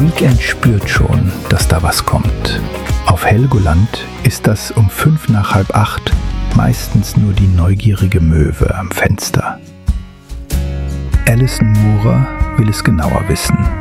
Weekend spürt schon, dass da was kommt. Auf Helgoland ist das um 7:55 meistens nur die neugierige Möwe am Fenster. Alison Moorer will es genauer wissen.